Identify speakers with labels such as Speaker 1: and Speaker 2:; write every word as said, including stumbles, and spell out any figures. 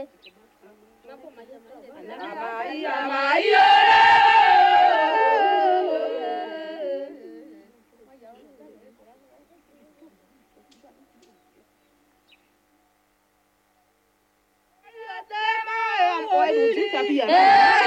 Speaker 1: Amai, amai,
Speaker 2: Boy, you think I be a